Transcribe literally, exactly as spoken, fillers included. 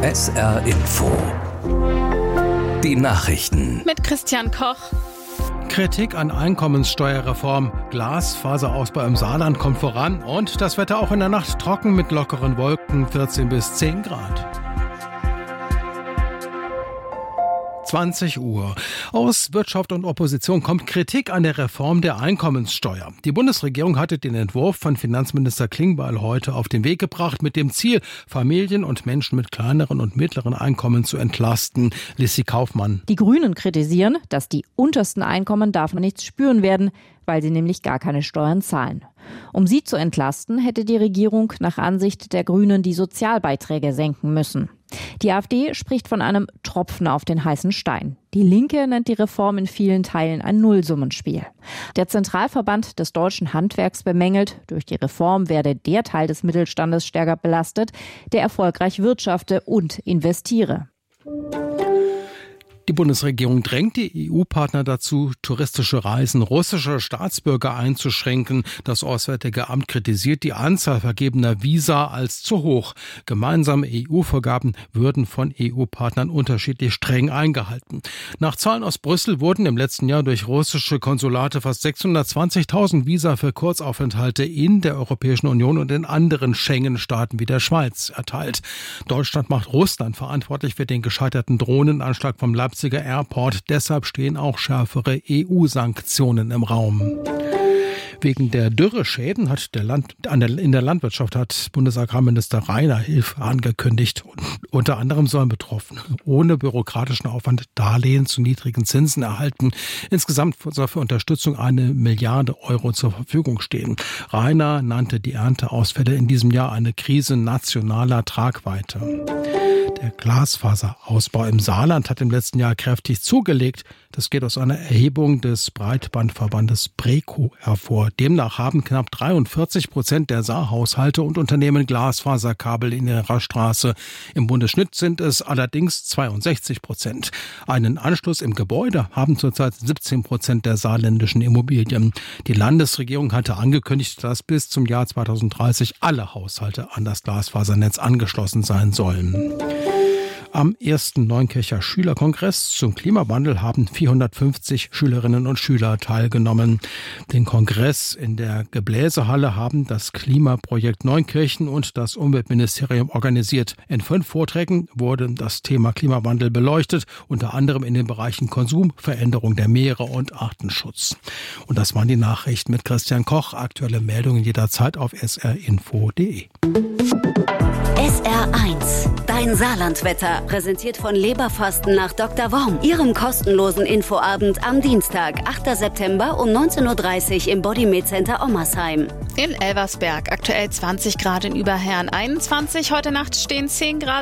S R Info. Die Nachrichten. Mit Christian Koch. Kritik an Einkommenssteuerreform, Glasfaserausbau im Saarland kommt voran und das Wetter auch in der Nacht trocken mit lockeren Wolken, vierzehn bis zehn Grad. zwanzig Uhr. Aus Wirtschaft und Opposition kommt Kritik an der Reform der Einkommenssteuer. Die Bundesregierung hatte den Entwurf von Finanzminister Klingbeil heute auf den Weg gebracht, mit dem Ziel, Familien und Menschen mit kleineren und mittleren Einkommen zu entlasten. Lissi Kaufmann. Die Grünen kritisieren, dass die untersten Einkommen davon nichts spüren werden, weil sie nämlich gar keine Steuern zahlen. Um sie zu entlasten, hätte die Regierung nach Ansicht der Grünen die Sozialbeiträge senken müssen. Die AfD spricht von einem Tropfen auf den heißen Stein. Die Linke nennt die Reform in vielen Teilen ein Nullsummenspiel. Der Zentralverband des deutschen Handwerks bemängelt, durch die Reform werde der Teil des Mittelstandes stärker belastet, der erfolgreich wirtschafte und investiere. Die Bundesregierung drängt die E U-Partner dazu, touristische Reisen russischer Staatsbürger einzuschränken. Das Auswärtige Amt kritisiert die Anzahl vergebener Visa als zu hoch. Gemeinsame E U-Vorgaben würden von E U-Partnern unterschiedlich streng eingehalten. Nach Zahlen aus Brüssel wurden im letzten Jahr durch russische Konsulate fast sechshundertzwanzigtausend Visa für Kurzaufenthalte in der Europäischen Union und in anderen Schengen-Staaten wie der Schweiz erteilt. Deutschland macht Russland verantwortlich für den gescheiterten Drohnenanschlag vom Leipziger Airport. Deshalb stehen auch schärfere E U-Sanktionen im Raum. Wegen der Dürreschäden hat der Land, an der, in der Landwirtschaft hat Bundesagrarminister Rainer Hilfe angekündigt. Und unter anderem sollen Betroffene ohne bürokratischen Aufwand Darlehen zu niedrigen Zinsen erhalten. Insgesamt soll für Unterstützung eine Milliarde Euro zur Verfügung stehen. Rainer nannte die Ernteausfälle in diesem Jahr eine Krise nationaler Tragweite. Der Glasfaserausbau im Saarland hat im letzten Jahr kräftig zugelegt. Das geht aus einer Erhebung des Breitbandverbandes BREKO hervor. Demnach haben knapp dreiundvierzig Prozent der Saarhaushalte und Unternehmen Glasfaserkabel in ihrer Straße. Im Bundesschnitt sind es allerdings zweiundsechzig Prozent. Einen Anschluss im Gebäude haben zurzeit siebzehn Prozent der saarländischen Immobilien. Die Landesregierung hatte angekündigt, dass bis zum Jahr zweitausenddreißig alle Haushalte an das Glasfasernetz angeschlossen sein sollen. Am ersten Neunkircher Schülerkongress zum Klimawandel haben vierhundertfünfzig Schülerinnen und Schüler teilgenommen. Den Kongress in der Gebläsehalle haben das Klimaprojekt Neunkirchen und das Umweltministerium organisiert. In fünf Vorträgen wurde das Thema Klimawandel beleuchtet, unter anderem in den Bereichen Konsum, Veränderung der Meere und Artenschutz. Und das waren die Nachrichten mit Christian Koch. Aktuelle Meldungen jederzeit auf s r info punkt d e. S R eins, dein Saarlandwetter, präsentiert von Leberfasten nach Doktor Worm. Ihrem kostenlosen Infoabend am Dienstag, achter September um neunzehn Uhr dreißig im Bodymed Center Ommersheim. In Elversberg aktuell zwanzig Grad, in Überherrn einundzwanzig. Heute Nacht stehen zehn Grad